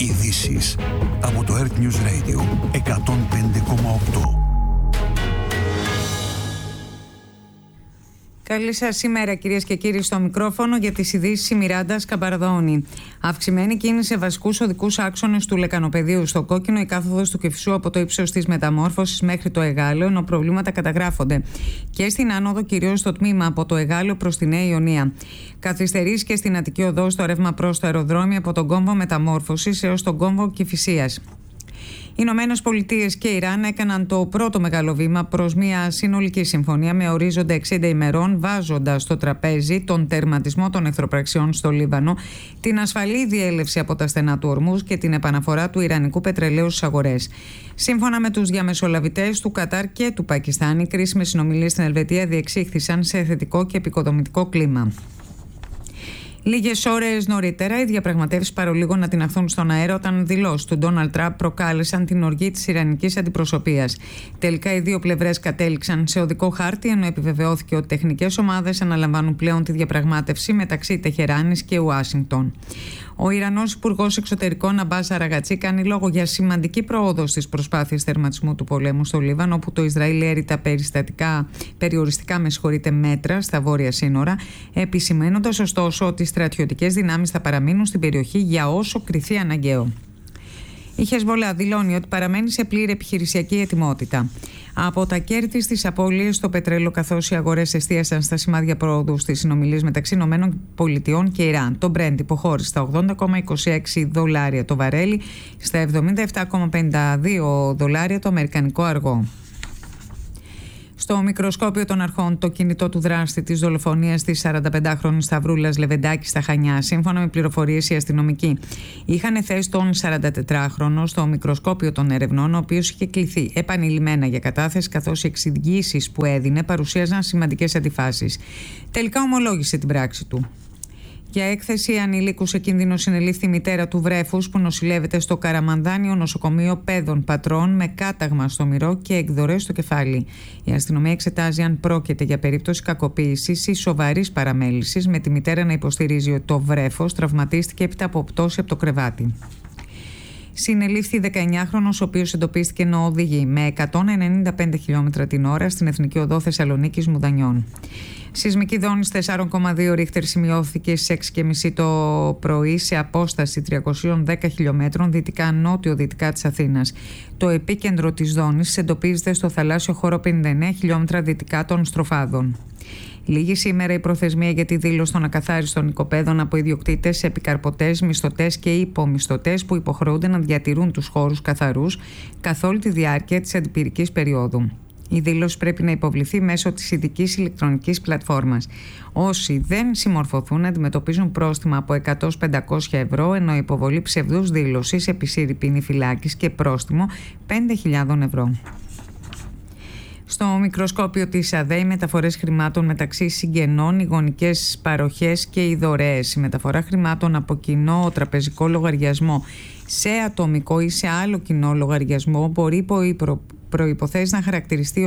Ειδήσεις από το Earth News Radio 105,8. Καλή σας ημέρα, κυρίες και κύριοι, στο μικρόφωνο για τις ειδήσεις η Μιράντα Σκαμπαρδόνη. Αυξημένη κίνηση σε βασικούς οδικούς άξονες του Λεκανοπεδίου. Στο Κόκκινο, η κάθοδος του Κηφισού από το ύψος της Μεταμόρφωσης μέχρι το Εγάλεο, ενώ προβλήματα καταγράφονται και στην άνοδο, κυρίως στο τμήμα από το Εγάλεο προς τη Νέα Ιωνία. Καθυστερείς και στην Αττική Οδό στο ρεύμα προς το αεροδρόμιο από τον κόμβο Μεταμόρφωσης έως τον κόμβο Κηφισίας. Οι Ηνωμένες Πολιτείες και Ιράν έκαναν το πρώτο μεγάλο βήμα προς μια συνολική συμφωνία με ορίζοντα 60 ημερών, βάζοντας στο τραπέζι τον τερματισμό των εχθροπραξιών στο Λίβανο, την ασφαλή διέλευση από τα στενά του Ορμούζ και την επαναφορά του ιρανικού πετρελαίου στις αγορές. Σύμφωνα με τους διαμεσολαβητές του Κατάρ και του Πακιστάν, οι κρίσιμες συνομιλίες στην Ελβετία διεξήχθησαν σε θετικό και επικοδομητικό κλίμα. Λίγες ώρες νωρίτερα, οι διαπραγματεύσεις παρολίγο να τιναχθούν στον αέρα όταν δηλώσεις του Ντόναλντ Τραμπ προκάλεσαν την οργή της ιρανικής αντιπροσωπείας. Τελικά, οι δύο πλευρές κατέληξαν σε οδικό χάρτη, ενώ επιβεβαιώθηκε ότι τεχνικές ομάδες αναλαμβάνουν πλέον τη διαπραγμάτευση μεταξύ Τεχεράνης και Ουάσιγκτον. Ο Ιρανός Υπουργός Εξωτερικών Αμπάς Αραγατσί κάνει λόγο για σημαντική πρόοδο στις προσπάθειες τερματισμού του πολέμου στο Λίβανο, όπου το Ισραήλ έρει τα περιοριστικά μέτρα στα βόρεια σύνορα, επισημαίνοντας ωστόσο ότι οι στρατιωτικές δυνάμεις θα παραμείνουν στην περιοχή για όσο κριθεί αναγκαίο. Η Χεσβολά δηλώνει ότι παραμένει σε πλήρη επιχειρησιακή ετοιμότητα. Από τα κέρδη στις απώλειες στο πετρέλαιο, καθώς οι αγορές εστίασαν στα σημάδια πρόοδου στις συνομιλίες μεταξύ ΗΠΑ και Ιράν. Το Brent υποχώρησε στα $80,26 το βαρέλι, στα $77,52 το αμερικανικό αργό. Στο μικροσκόπιο των αρχών, το κινητό του δράστη της δολοφονίας της 45χρονης Σταυρούλας Λεβεντάκη στα Χανιά, σύμφωνα με πληροφορίες οι αστυνομικοί, είχαν θέσει τον 44χρονο στο μικροσκόπιο των ερευνών, ο οποίος είχε κληθεί επανειλημμένα για κατάθεση, καθώς οι εξηγήσεις που έδινε παρουσίαζαν σημαντικές αντιφάσεις. Τελικά ομολόγησε την πράξη του. Για έκθεση ανηλίκου σε κίνδυνο συνελήφθη η μητέρα του βρέφους που νοσηλεύεται στο Καραμανδάνιο νοσοκομείο Πέδων Πατρών με κάταγμα στο μυρό και εκδορές στο κεφάλι. Η αστυνομία εξετάζει αν πρόκειται για περίπτωση κακοποίησης ή σοβαρής παραμέλησης, με τη μητέρα να υποστηρίζει ότι το βρέφος τραυματίστηκε έπειτα από πτώση από το κρεβάτι. Συνελήφθη 19χρονος, ο οποίος εντοπίστηκε να οδηγεί με 195 χιλιόμετρα την ώρα στην Εθνική Οδό Θεσσαλονίκης Μουδανιών. Σεισμική δόνηση 4,2 ρίχτερ σημειώθηκε στις 6:30 το πρωί σε απόσταση 310 χιλιόμετρων δυτικά-νότιο-δυτικά της Αθήνας. Το επίκεντρο της δόνησης εντοπίζεται στο θαλάσσιο χώρο 59 χιλιόμετρα δυτικά των Στροφάδων. Λίγη σήμερα η προθεσμία για τη δήλωση των ακαθάριστων οικοπαίδων από ιδιοκτήτες, επικαρπωτές, μισθωτές και υπομισθωτές που υποχρεούνται να διατηρούν τους χώρους καθαρούς καθ' όλη τη διάρκεια της αντιπυρικής περίοδου. Η δήλωση πρέπει να υποβληθεί μέσω της ειδικής ηλεκτρονικής πλατφόρμας. Όσοι δεν συμμορφωθούν αντιμετωπίζουν πρόστιμα από 100-500 ευρώ, ενώ η υποβολή ψευδούς δήλωσης επισύρει ποινή φυλάκης και πρόστιμο 5.000 ευρώ. Στο μικροσκόπιο της ΑΔΕ, οι μεταφορές χρημάτων μεταξύ συγγενών, οι γονικές παροχές και οι δωρεές. Η μεταφορά χρημάτων από κοινό τραπεζικό λογαριασμό σε ατομικό ή σε άλλο κοινό λογαριασμό μπορεί προϋποθέσεις να χαρακτηριστεί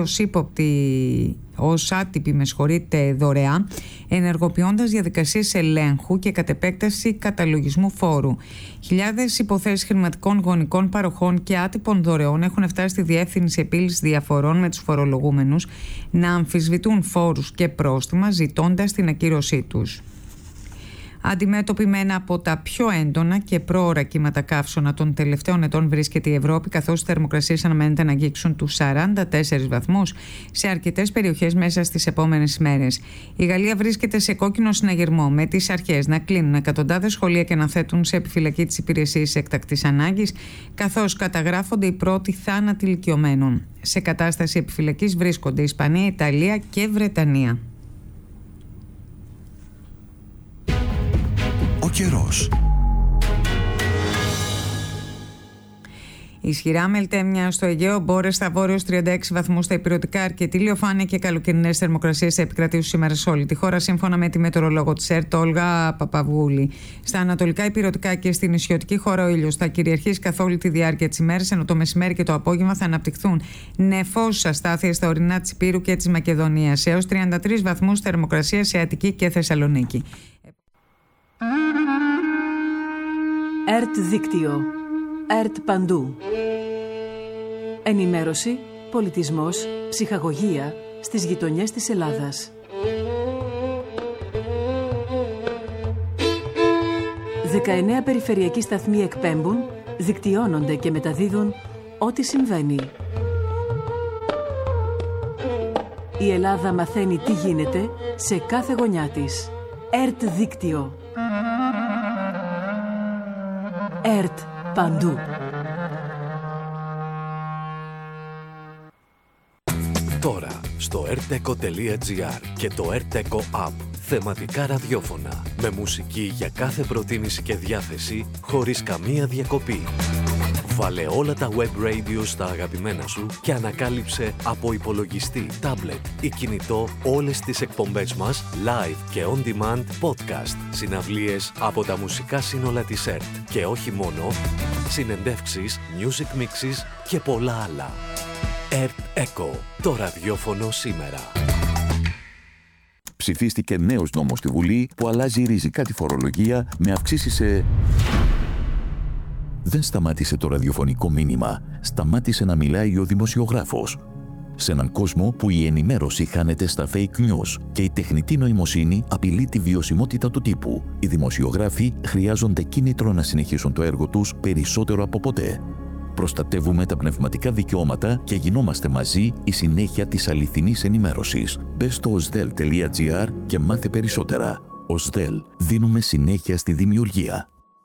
ως άτυπη δωρεά, ενεργοποιώντας διαδικασίες ελέγχου και κατ' επέκταση καταλογισμού φόρου. Χιλιάδες υποθέσεις χρηματικών γονικών παροχών και άτυπων δωρεών έχουν φτάσει στη Διεύθυνση Επίλυσης Διαφορών με τους φορολογούμενους να αμφισβητούν φόρους και πρόστιμα, ζητώντας την ακύρωσή τους. Αντιμέτωπη με ένα από τα πιο έντονα και πρόωρα κύματα καύσωνα των τελευταίων ετών βρίσκεται η Ευρώπη, καθώς οι θερμοκρασίες αναμένεται να αγγίξουν τους 44 βαθμούς σε αρκετές περιοχές μέσα στις επόμενες ημέρες. Η Γαλλία βρίσκεται σε κόκκινο συναγερμό, με τις αρχές να κλείνουν εκατοντάδες σχολεία και να θέτουν σε επιφυλακή τις υπηρεσίες έκτακτης ανάγκης, καθώς καταγράφονται οι πρώτοι θάνατοι ηλικιωμένων. Σε κατάσταση επιφυλακής βρίσκονται Ισπανία, Ιταλία και Βρετανία. Καιρός. Ισχυρά μελτέμια στο Αιγαίο, μπόρες στα βόρειος 36 βαθμούς στα ηπειρωτικά, αρκετή ηλιοφάνεια και καλοκαιρινές θερμοκρασίες θα επικρατήσουν σήμερα σε όλη τη χώρα, σύμφωνα με τη μετεωρολόγο της ΕΡΤ, Όλγα Παπαβούλη. Στα ανατολικά ηπειρωτικά και στην νησιωτική χώρα ο ήλιος θα κυριαρχήσει καθ' όλη τη διάρκεια της ημέρας, ενώ το μεσημέρι και το απόγευμα θα αναπτυχθούν νεφώσεις αστάθειες στα ορεινά της Υπήρου και της Μακεδονίας, έως 33 βαθμούς θερμοκρασία σε Αττική και Θεσσαλονίκη. ΕΡΤ Δίκτυο. ΕΡΤ παντού. Ενημέρωση, πολιτισμός, ψυχαγωγία στις γειτονιές της Ελλάδας. 19 περιφερειακοί σταθμοί εκπέμπουν, δικτυώνονται και μεταδίδουν ό,τι συμβαίνει. Η Ελλάδα μαθαίνει τι γίνεται σε κάθε γωνιά της. ΕΡΤ δίκτυο. ΕΡΤ παντού. Τώρα στο rteco.gr και το rteco app. Θεματικά ραδιόφωνα με μουσική για κάθε προτίμηση και διάθεση χωρίς καμία διακοπή. Βάλε όλα τα web radio στα αγαπημένα σου και ανακάλυψε από υπολογιστή, τάμπλετ ή κινητό όλες τις εκπομπές μας live και on demand podcast, συναυλίες από τα μουσικά σύνολα της ΕΡΤ και όχι μόνο, συνεντεύξεις, music mixes και πολλά άλλα. ΕΡΤ ΕΚΟ, το ραδιόφωνο σήμερα. Ψηφίστηκε νέος νόμος στη Βουλή που αλλάζει ριζικά τη φορολογία με αυξήσεις σε... Δεν σταμάτησε το ραδιοφωνικό μήνυμα. Σταμάτησε να μιλάει ο δημοσιογράφος. Σε έναν κόσμο που η ενημέρωση χάνεται στα fake news και η τεχνητή νοημοσύνη απειλεί τη βιωσιμότητα του τύπου, οι δημοσιογράφοι χρειάζονται κίνητρο να συνεχίσουν το έργο τους περισσότερο από ποτέ. Προστατεύουμε τα πνευματικά δικαιώματα και γινόμαστε μαζί η συνέχεια της αληθινής ενημέρωσης. Μπες στο osdel.gr και μάθε περισσότερα. Osdel. Δίνουμε συνέχεια στη δημιουργία.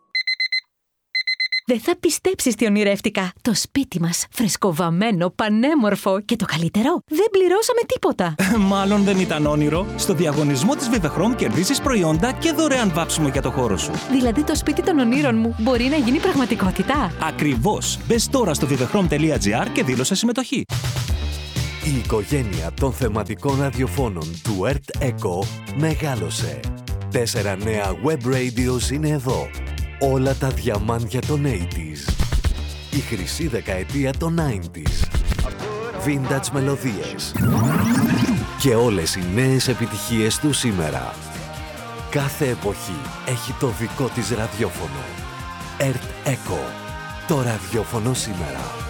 Δεν θα πιστέψεις τι ονειρεύτηκα. Το σπίτι μας, φρεσκοβαμμένο, πανέμορφο και το καλύτερο, δεν πληρώσαμε τίποτα. Μάλλον δεν ήταν όνειρο. Στο διαγωνισμό της Vivechrom κερδίζεις προϊόντα και δωρεάν βάψιμο για το χώρο σου. Δηλαδή το σπίτι των ονείρων μου μπορεί να γίνει πραγματικότητα. Ακριβώς. Μπες τώρα στο vivechrom.gr και δήλωσε συμμετοχή. Η οικογένεια των θεματικών ραδιοφώνων του ΕΡΤ ΕΚΟ μεγάλωσε. 4 νέα web radios είναι εδώ. Όλα τα διαμάντια των 80s. Η χρυσή δεκαετία των 90s. Vintage μελωδίες. Και όλες οι νέες επιτυχίες του σήμερα. Κάθε εποχή έχει το δικό της ραδιόφωνο. ΕΡΤ ΕΚΟ. Το ραδιόφωνο σήμερα.